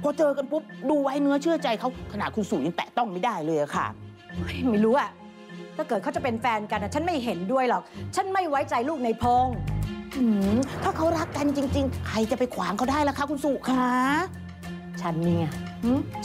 อเจอกันปุ๊บดูไว้เนื้อเชื่อใจเขาขนาดคุณสู่ยังแตะต้องไม่ได้เลยอะค่ะไม่รู้อะถ้าเกิดเขาจะเป็นแฟนกันฉันไม่เห็นด้วยหรอกฉันไม่ไว้ใจลูกในพงษ์ถ้าเขารักกันจริงๆใครจะไปขวางเขาได้ล่ะคะคุณสู่คะฉันนี่ไง